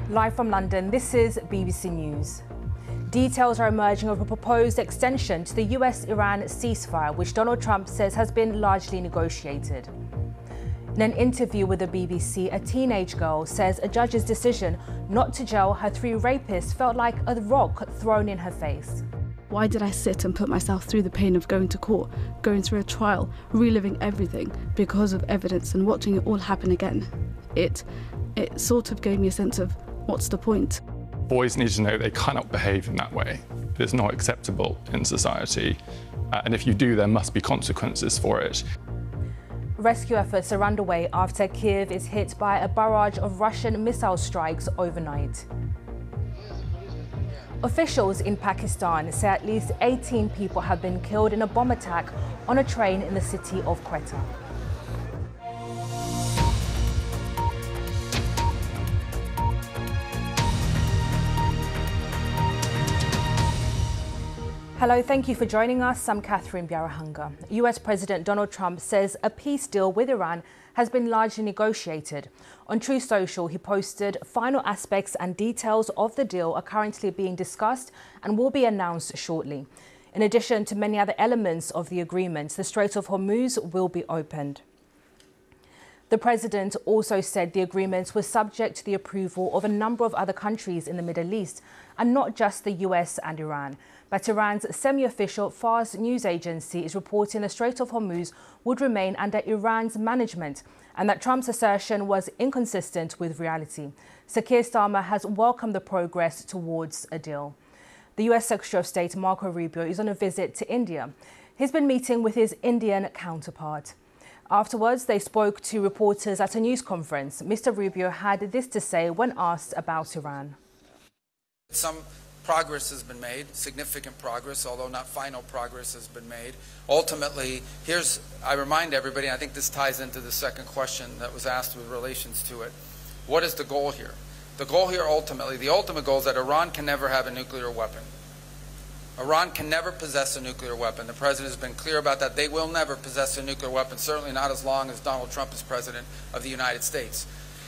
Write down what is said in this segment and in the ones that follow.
Live from London, this is BBC News. Details are emerging of a proposed extension to the US-Iran ceasefire, which Donald Trump says has been largely negotiated. In an interview with the BBC, a teenage girl says a judge's decision not to jail her 3 rapists felt like a rock thrown in her face. Why did I sit and put myself through the pain of going to court, going through a trial, reliving everything because of evidence and watching it all happen again? It sort of gave me a sense of, what's the point? Boys need to know they cannot behave in that way. It's not acceptable in society. And if you do, there must be consequences for it. Rescue efforts are underway after Kyiv is hit by a barrage of Russian missile strikes overnight. Officials in Pakistan say at least 18 people have been killed in a bomb attack on a train in the city of Quetta. Hello, thank you for joining us. I'm Catherine Biarahunga. US President Donald Trump says a peace deal with Iran has been largely negotiated. On Truth Social, he posted final aspects and details of the deal are currently being discussed and will be announced shortly. In addition to many other elements of the agreement, the Strait of Hormuz will be opened. The president also said the agreements were subject to the approval of a number of other countries in the Middle East, and not just the US and Iran. But Iran's semi-official Fars news agency is reporting the Strait of Hormuz would remain under Iran's management, and that Trump's assertion was inconsistent with reality. Sir Keir Starmer has welcomed the progress towards a deal. The US Secretary of State Marco Rubio is on a visit to India. He's been meeting with his Indian counterpart. Afterwards, they spoke to reporters at a news conference. Mr. Rubio had this to say when asked about Iran. Some progress has been made, significant progress, although not final progress has been made. Ultimately, I remind everybody, and I think this ties into the second question that was asked with relations to it. What is the goal here? The goal here ultimately, the ultimate goal is that Iran can never have a nuclear weapon. Iran can never possess a nuclear weapon. The president has been clear about that. They will never possess a nuclear weapon, certainly not as long as Donald Trump is president of the United States.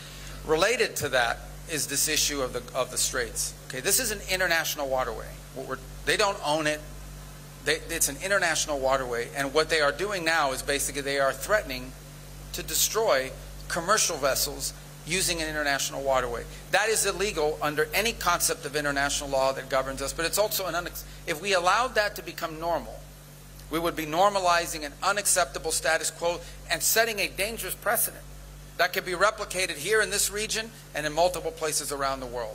Related to that is this issue of the straits. Okay, this is an international waterway. They don't own it. It's an international waterway, and what they are doing now is basically they are threatening to destroy commercial vessels using an international waterway. That is illegal under any concept of international law that governs us, but it's also if we allowed that to become normal, we would be normalizing an unacceptable status quo and setting a dangerous precedent that could be replicated here in this region and in multiple places around the world.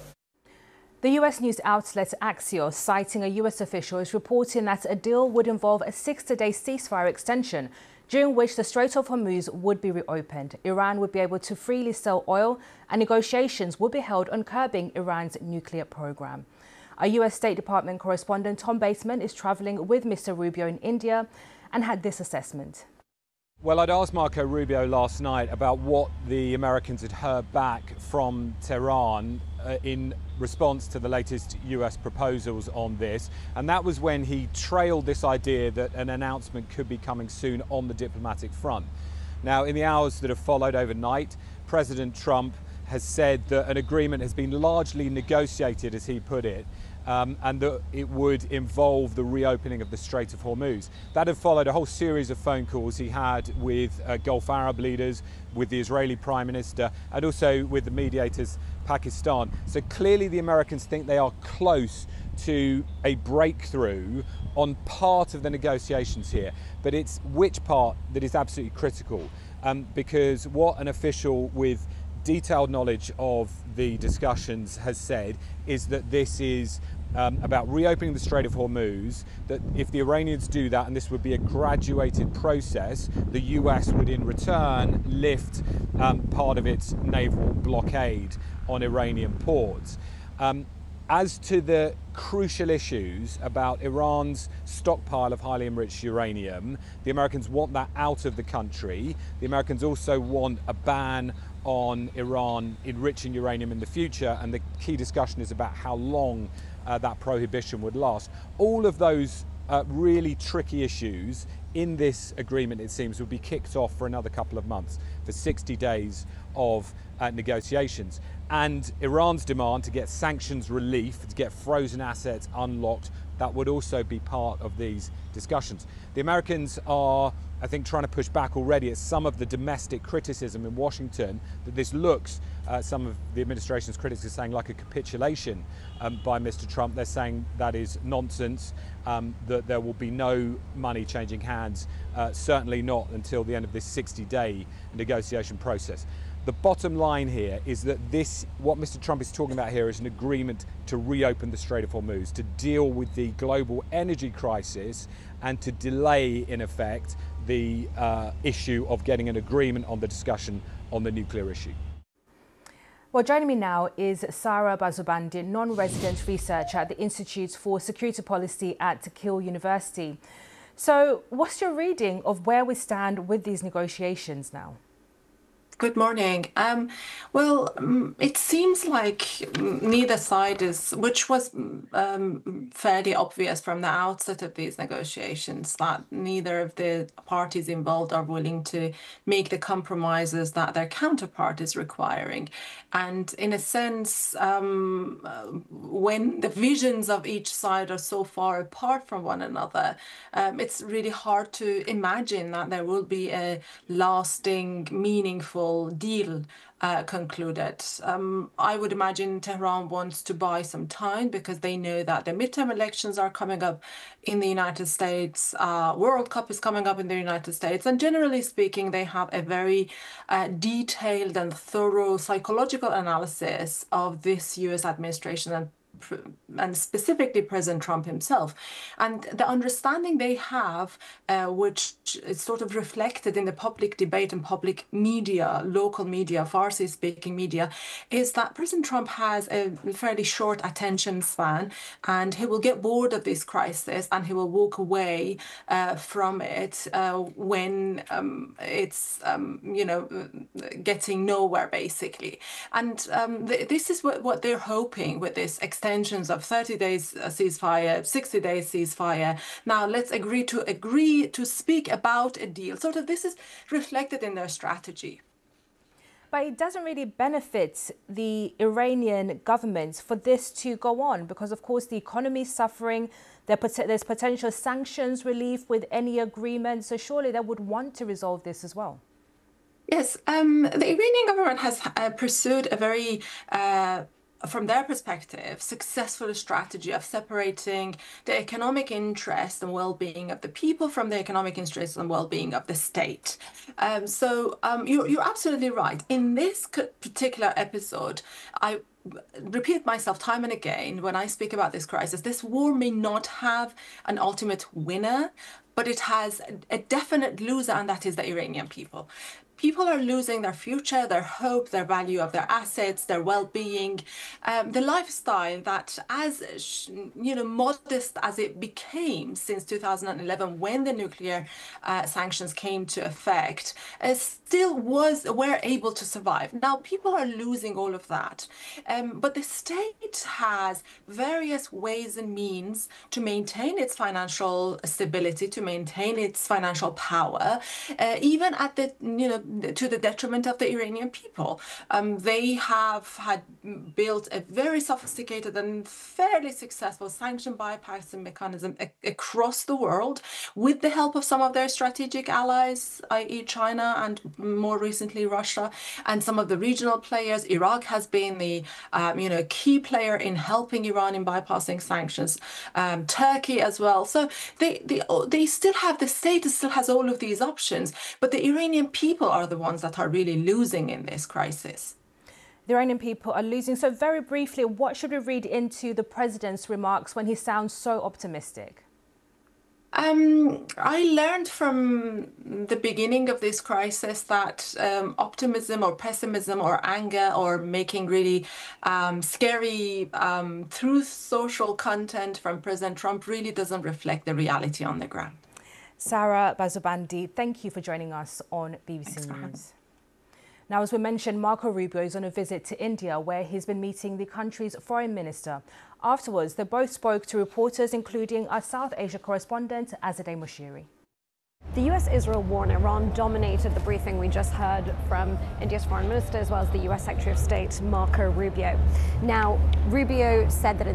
The US news outlet Axios, citing a US official, is reporting that a deal would involve a 60-day ceasefire extension, during which the Strait of Hormuz would be reopened. Iran would be able to freely sell oil, and negotiations would be held on curbing Iran's nuclear program. Our US State Department correspondent Tom Bateman is traveling with Mr. Rubio in India and had this assessment. Well, I'd asked Marco Rubio last night about what the Americans had heard back from Tehran in response to the latest US proposals on this. And that was when he trailed this idea that an announcement could be coming soon on the diplomatic front. Now, in the hours that have followed overnight, President Trump has said that an agreement has been largely negotiated, as he put it, and that it would involve the reopening of the Strait of Hormuz. That had followed a whole series of phone calls he had with Gulf Arab leaders, with the Israeli Prime Minister, and also with the mediators, Pakistan. So clearly the Americans think they are close to a breakthrough on part of the negotiations here. But it's which part that is absolutely critical, because what an official with detailed knowledge of the discussions has said is that this is about reopening the Strait of Hormuz, that if the Iranians do that, and this would be a graduated process, the US would in return lift part of its naval blockade on Iranian ports. As to the crucial issues about Iran's stockpile of highly enriched uranium, the Americans want that out of the country. The Americans also want a ban on Iran enriching uranium in the future, and the key discussion is about how long that prohibition would last. All of those really tricky issues in this agreement, it seems, will be kicked off for another couple of months, for 60 days of negotiations. And Iran's demand to get sanctions relief, to get frozen assets unlocked, that would also be part of these discussions. The Americans are, I think, trying to push back already at some of the domestic criticism in Washington that this looks, some of the administration's critics are saying, like a capitulation by Mr. Trump. They're saying that is nonsense, that there will be no money changing hands, certainly not until the end of this 60-day negotiation process. The bottom line here is that what Mr. Trump is talking about here is an agreement to reopen the Strait of Hormuz, to deal with the global energy crisis and to delay, in effect, the issue of getting an agreement on the discussion on the nuclear issue. Well, joining me now is Sara Bazubandi, non-resident researcher at the Institute for Security Policy at Keele University. So what's your reading of where we stand with these negotiations now? Good morning. It seems like neither side which was fairly obvious from the outset of these negotiations, that neither of the parties involved are willing to make the compromises that their counterpart is requiring. And in a sense, when the visions of each side are so far apart from one another, it's really hard to imagine that there will be a lasting, meaningful deal concluded. I would imagine Tehran wants to buy some time because they know that the midterm elections are coming up in the United States, World Cup is coming up in the United States, and generally speaking, they have a very detailed and thorough psychological analysis of this US administration and specifically President Trump himself. And the understanding they have, which is sort of reflected in the public debate and public media, local media, Farsi-speaking media, is that President Trump has a fairly short attention span, and he will get bored of this crisis and he will walk away from it when it's, getting nowhere, basically. And this is what they're hoping with this extensions of 30 days ceasefire, 60 days ceasefire. Now let's agree to speak about a deal. Sort of this is reflected in their strategy. But it doesn't really benefit the Iranian government for this to go on because, of course, the economy is suffering. There's potential sanctions relief with any agreement. So surely they would want to resolve this as well. Yes, the Iranian government has pursued a very from their perspective, successful strategy of separating the economic interest and well-being of the people from the economic interest and well-being of the state. You're absolutely right. In this particular episode, I repeat myself time and again when I speak about this crisis. This war may not have an ultimate winner, but it has a definite loser, and that is the Iranian people. People are losing their future, their hope, their value of their assets, their well-being, the lifestyle that, as modest as it became since 2011, when the nuclear sanctions came to effect, still were able to survive. Now people are losing all of that, but the state has various ways and means to maintain its financial stability, to maintain its financial power, even at the to the detriment of the Iranian people. They have built a very sophisticated and fairly successful sanction bypassing mechanism across the world with the help of some of their strategic allies, i.e. China and more recently Russia, and some of the regional players. Iraq has been the key player in helping Iran in bypassing sanctions, Turkey as well. So they still have, the state still has all of these options, but the Iranian people are the ones that are really losing in this crisis. The Iranian people are losing. So very briefly, what should we read into the president's remarks when he sounds so optimistic? I learned from the beginning of this crisis that optimism or pessimism or anger or making really scary truth social content from President Trump really doesn't reflect the reality on the ground. Sara Bazubandi, thank you for joining us on BBC News. Now, as we mentioned, Marco Rubio is on a visit to India, where he's been meeting the country's foreign minister. Afterwards, they both spoke to reporters, including our South Asia correspondent, Azadeh Moshiri. The US-Israel war in Iran dominated the briefing we just heard from India's foreign minister as well as the US Secretary of State, Marco Rubio. Now, Rubio said that in